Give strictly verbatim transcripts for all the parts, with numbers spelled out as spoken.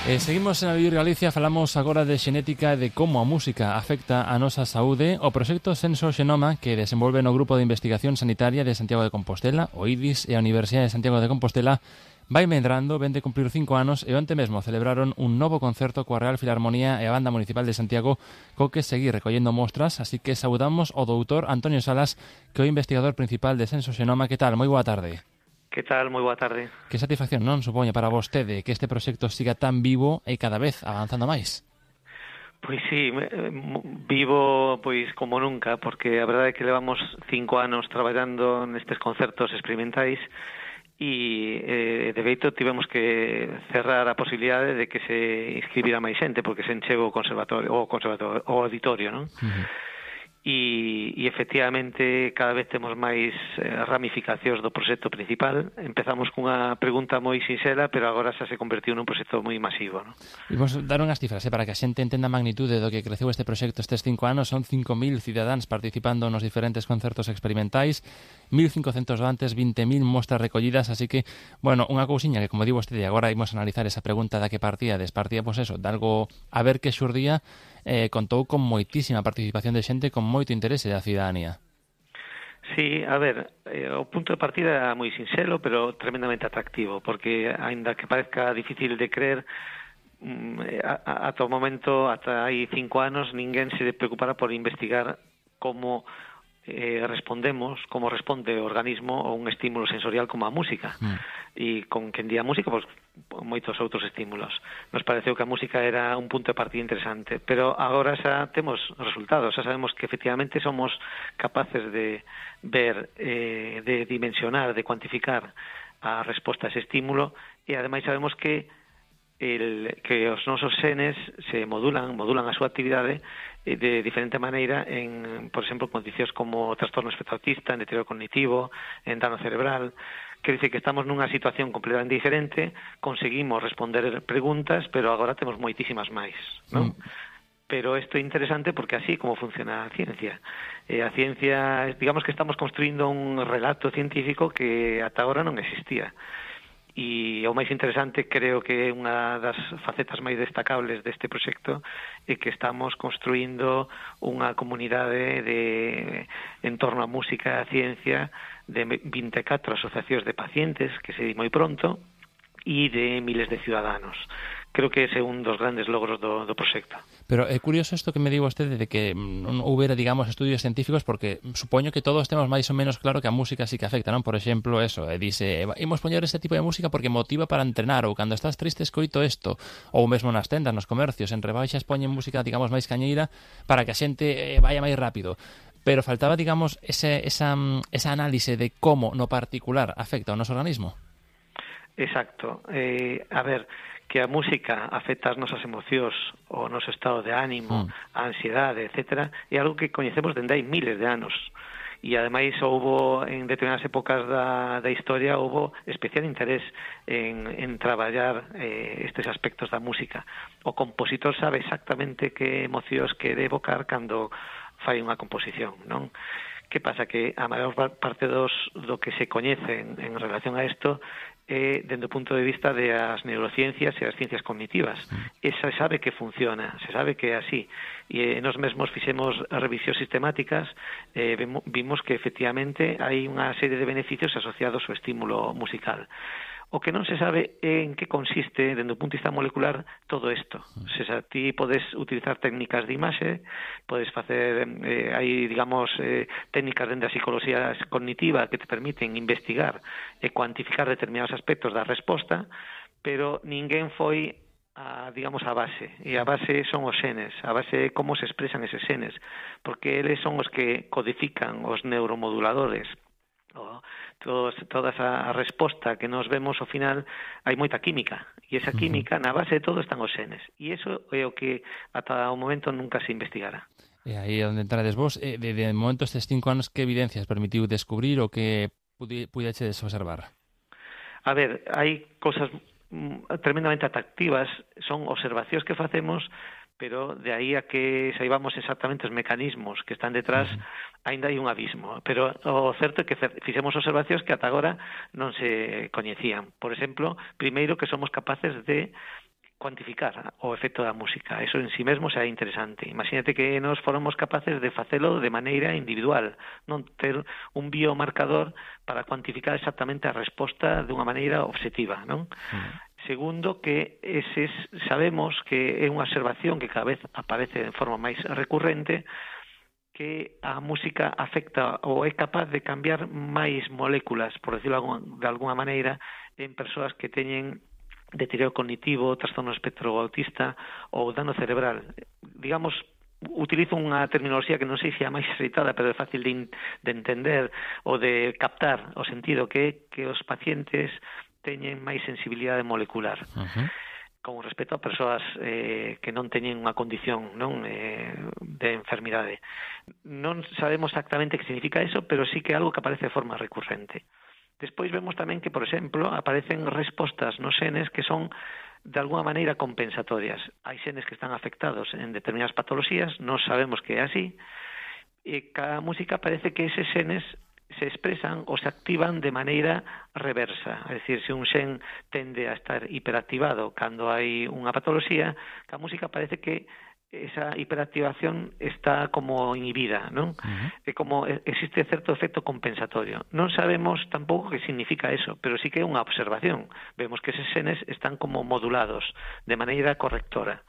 E seguimos en a Vivir Galicia, falamos agora de xenética e de como a música afecta a nosa saúde. O proxecto Senso Xenoma, que desenvolve no Grupo de Investigación Sanitaria de Santiago de Compostela, o I D I S e a Universidade de Santiago de Compostela, vai medrando, ven de cumplir cinco anos e onte mesmo celebraron un novo concerto coa Real Filarmonía e a Banda Municipal de Santiago co que seguir recollendo mostras, así que saudamos o doutor Antonio Salas, que é o investigador principal de Senso Xenoma. Que tal? Moi boa tarde. Que tal? Moi boa tarde. Que satisfacción, non, supoño, para vostede que este proxecto siga tan vivo e cada vez avanzando máis. Pois sí, vivo pois como nunca, porque a verdade é que levamos cinco anos traballando nestes concertos experimentais e, eh, de feito, tivemos que cerrar a posibilidade de que se inscribira máis xente, porque se encheu o conservatorio, o conservatorio, o auditorio, non? Uh-huh. E, e efectivamente cada vez temos máis eh, ramificacións do proxecto principal. Empezamos cunha pregunta moi sinxela, pero agora xa se convertiu nun proxecto moi masivo, non? Imos dar unhas cifras, eh, para que a xente entenda a magnitude do que creceu este proxecto estes cinco anos. Son cinco mil cidadáns participando nos diferentes concertos experimentais, mil cincocentos doantes, vinte mil mostras recollidas, así que, bueno, unha cousiña que, como digo vostede, agora imos analizar esa pregunta da que partía, despartía, pois eso, de algo a ver que xurdía. Eh, contou con moitísima participación de xente, con moito interese da cidadanía. Sí, a ver, eh, o punto de partida era moi sinxelo, pero tremendamente atractivo, porque, aínda que parezca difícil de creer, mm, a, a, ata o momento, ata hai cinco anos, ninguén se preocupara por investigar como eh, respondemos, como responde o organismo a un estímulo sensorial como a música. Mm. E con quen di a música, pois, moitos outros estímulos. Nos pareceu que a música era un punto de partida interesante, pero agora xa temos resultados, xa sabemos que efectivamente somos capaces de ver, eh, de dimensionar, de cuantificar a resposta a ese estímulo, e ademais sabemos que el, que os nosos xenes se modulan, modulan a súa actividade de diferente maneira en, por exemplo, condicións como trastorno espectro autista, en deterioro cognitivo, en dano cerebral. Quer dizer que estamos nunha situación completamente diferente, conseguimos responder preguntas, pero agora temos moitísimas máis, non? Mm. Pero isto é interesante porque así como funciona a ciencia. Eh, a ciencia, digamos que estamos construindo un relato científico que ata agora non existía. E o máis interesante, creo que é unha das facetas máis destacables deste proxecto, é que estamos construindo unha comunidade de, en torno á música e a ciencia de vinte e catro asociacións de pacientes, que se di moi pronto, e de miles de ciudadanos. Creo que ese é un dos grandes logros do, do proxecto. Pero é curioso isto que me digo vostede de que non houbera, digamos, estudios científicos, porque supoño que todos temos máis ou menos claro que a música sí que afecta, non? Por exemplo, eso, e dice, imos poñer este tipo de música porque motiva para entrenar, ou cando estás triste escoito isto, ou mesmo nas tendas, nos comercios, en rebaixas poñen música, digamos, máis cañeira para que a xente vaya máis rápido. Pero faltaba, digamos, ese, esa, esa análise de como no particular afecta ao noso organismo. Exacto. Eh, a ver, que a música afecta as nosas emocións, o noso estado de ánimo, mm. a ansiedade, etcétera, é algo que coñecemos dende hai miles de anos. E, ademais, houbo, en determinadas épocas da, da historia, houbo especial interés en, en traballar eh, estes aspectos da música. O compositor sabe exactamente que emocións quere evocar cando fai unha composición, non? Que pasa? Que a maior parte dos, do que se coñece en, en relación a isto é dende o punto de vista de as neurociencias e as ciencias cognitivas. E se sabe que funciona, se sabe que é así. E nos mesmos fixemos revisións sistemáticas, eh, vimos que efectivamente hai unha serie de beneficios asociados ao estímulo musical. O que non se sabe é en que consiste, dende o punto de vista molecular, todo isto. Se xa ti podes utilizar técnicas de imaxe, podes facer, eh, hai, digamos, eh, técnicas dentro da psicología cognitiva que te permiten investigar e cuantificar determinados aspectos da resposta, pero ninguén foi a, digamos, a base. E a base son os xenes, a base é como se expresan eses xenes, porque eles son os que codifican os neuromoduladores. Todos, toda esa resposta que nos vemos ao final, hai moita química, e esa química, na base de todo, están os xenes, e iso é o que ata o momento nunca se investigara. E aí é onde entrades vos. De, de momento, estes cinco anos, que evidencias permitiu descubrir o que pudeches observar? A ver, hai cousas tremendamente atractivas, son observacións que facemos, pero de aí a que saibamos exactamente os mecanismos que están detrás, uh-huh. ainda hai un abismo. Pero o certo é que fixemos observacións que ata agora non se coñecían. Por exemplo, primeiro, que somos capaces de cuantificar o efecto da música. Eso en si mesmo xa é interesante. Imagínate que nos fóramos capaces de facelo de maneira individual, non ter un biomarcador para cuantificar exactamente a resposta dunha maneira objetiva, non? Mm. Segundo, que eses sabemos que é unha observación que cada vez aparece de forma máis recurrente, que a música afecta ou é capaz de cambiar máis moléculas, por decirlo de alguna maneira, en persoas que teñen deterioro cognitivo, trastorno espectro autista ou dano cerebral. Digamos, utilizo unha terminoloxía que non sei se é máis aceitada, pero é fácil de, in, de entender ou de captar o sentido que que os pacientes teñen máis sensibilidade molecular. Uh-huh. Con respecto a persoas eh, que non teñen unha condición non eh, de enfermidade. Non sabemos exactamente que significa eso, pero sí que é algo que aparece de forma recurrente. Despois vemos tamén que, por exemplo, aparecen respostas nos xenes que son de alguna maneira compensatorias. Hai xenes que están afectados en determinadas patoloxías, non sabemos que é así, e cada música parece que eses xenes se expresan ou se activan de maneira reversa. É dicir, se un xen tende a estar hiperactivado cando hai unha patoloxía, a música parece que esa hiperactivación está como inhibida, non? Uh-huh. É como existe certo efecto compensatorio. Non sabemos tampouco que significa eso, pero sí que é unha observación. Vemos que eses xenes están como modulados de maneira correctora.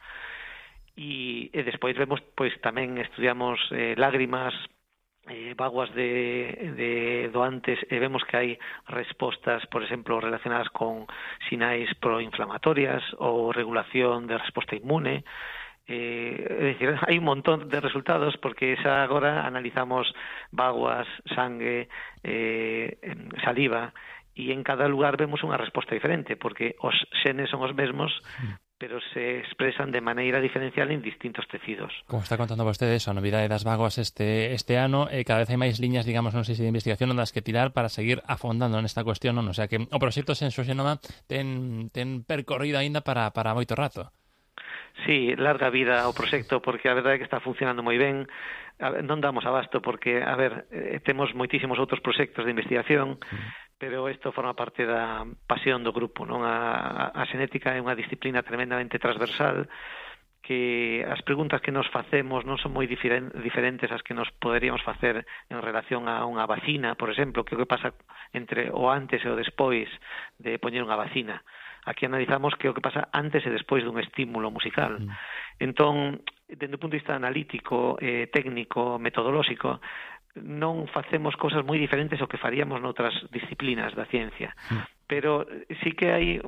E, e despois vemos, pois tamén estudiamos eh, lágrimas, eh, vaguas de, de doantes, e vemos que hai respostas, por exemplo, relacionadas con sinais proinflamatorias ou regulación de resposta inmune. Eh, é dicir, hai un montón de resultados porque xa agora analizamos vaguas, sangue, eh, saliva, e en cada lugar vemos unha resposta diferente porque os xenes son os mesmos, pero se expresan de maneira diferencial en distintos tecidos. Como está contando vostede eso, a novidade das vaguas este este ano, e eh, cada vez hai máis liñas, digamos, non sei se de investigación das que tirar para seguir afondando nesta cuestión, non? O sea que o proxecto Sensoxenoma ten, ten percorrido aínda para, para moito rato. Sí, larga vida o proxecto, porque a verdade é que está funcionando moi ben. A ver, non damos abasto porque, a ver, eh, temos moitísimos outros proxectos de investigación, uh-huh. pero isto forma parte da pasión do grupo, non? A, a xenética é unha disciplina tremendamente transversal, que as preguntas que nos facemos non son moi diferen, diferentes as que nos poderíamos facer en relación a unha vacina, por exemplo, que o que pasa entre o antes e o despois de poñer unha vacina. Aquí analizamos que o que pasa antes e despois dun estímulo musical. Mm. Entón, dende o punto de vista analítico, eh, técnico, metodolóxico, non facemos cosas moi diferentes ao que faríamos noutras disciplinas da ciencia. Mm. Pero sí que hai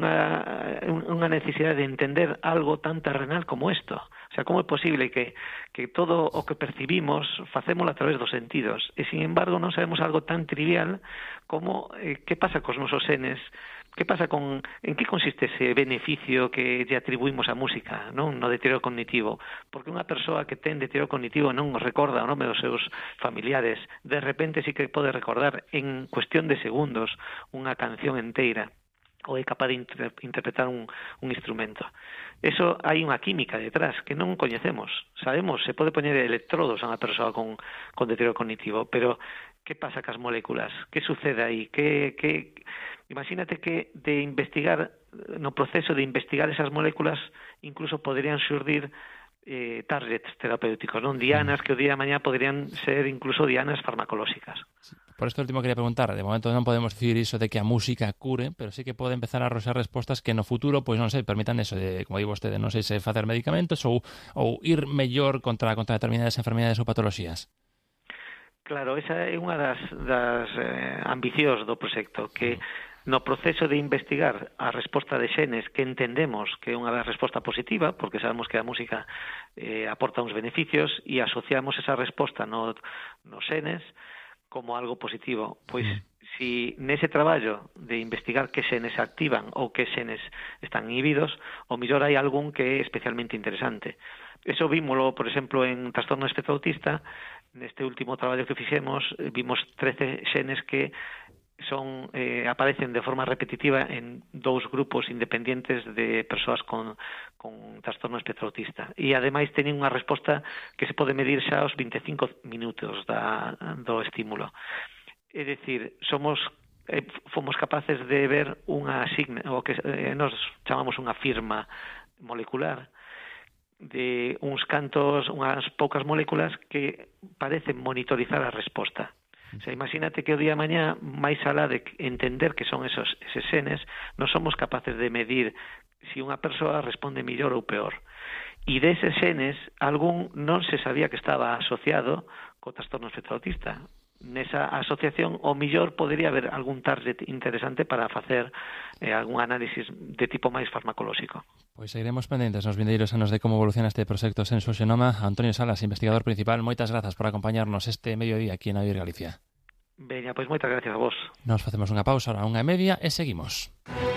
unha, unha necesidade de entender algo tan terrenal como isto. O sea, como é posible que, que todo o que percibimos facémolo a través dos sentidos e, sin embargo, non sabemos algo tan trivial como eh, que pasa cos nosos senes. Que pasa con, en que consiste ese beneficio que lle atribuímos á música, non? No deterioro cognitivo. Porque unha persoa que ten deterioro cognitivo non recorda o nome dos seus familiares, de repente sí que pode recordar en cuestión de segundos unha canción enteira, ou é capaz de inter- interpretar un, un instrumento. Eso hai unha química detrás que non coñecemos. Sabemos, se pode poñer electrodos a unha persoa con, con deterioro cognitivo, pero que pasa cas moléculas? Que sucede aí? Que, que... Imagínate que de investigar, no proceso de investigar esas moléculas, incluso poderían xurdir eh, targets terapéuticos, non? Dianas que o día de mañá poderían ser incluso dianas farmacolóxicas. Sí. Por esto último quería preguntar, de momento non podemos decir iso de que a música cure, pero sí que pode empezar a arroxar respostas que no futuro, pois non sei, permitan eso de, como digo vostede, non sei se facer medicamentos ou, ou ir mellor contra, contra determinadas enfermedades ou patoloxías. Claro, esa é unha das, das eh, ambicións do proxecto, que no proceso de investigar a resposta de xenes que entendemos que é unha resposta positiva, porque sabemos que a música eh, aporta uns beneficios e asociamos esa resposta no, nos xenes como algo positivo. Pois, si nese traballo de investigar que xenes activan ou que xenes están inhibidos, o mellor hai algún que é especialmente interesante. Eso vímolo, por exemplo, en trastorno espectro autista. Neste último traballo que fixemos, vimos trece xenes que son eh, aparecen de forma repetitiva en dous grupos independientes de persoas con, con trastorno espectro autista. E, ademais, teñen unha resposta que se pode medir xa aos vinte e cinco minutos da, do estímulo. É dicir, somos eh, fomos capaces de ver unha signa, o que eh, nos chamamos unha firma molecular de uns cantos, unhas poucas moléculas que parecen monitorizar a resposta. O sea, imagínate que o día de mañá, máis alá de entender que son esos, eses xenes, non somos capaces de medir se unha persoa responde mellor ou peor. E deses xenes, algún non se sabía que estaba asociado co trastorno espectro autista. Nesa asociación, o mellor podería haber algún target interesante para facer eh, algún análisis de tipo máis farmacolóxico. Pois seguiremos pendentes nos vindeiros anos de como evoluciona este proxecto Senso Xenoma. Antonio Salas, investigador principal, moitas grazas por acompañarnos este mediodía aquí en Avier Galicia. Veña, pois moitas gracias a vos. Nos facemos unha pausa, ahora unha e media, e seguimos.